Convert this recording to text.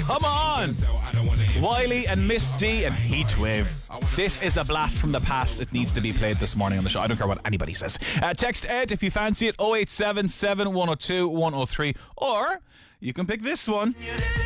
Come on! Wiley and Miss D and Heatwave. This is a blast from the past. It needs to be played this morning on the show. I don't care what anybody says. Text Ed if you fancy it, 0877 102 103, or you can pick this one.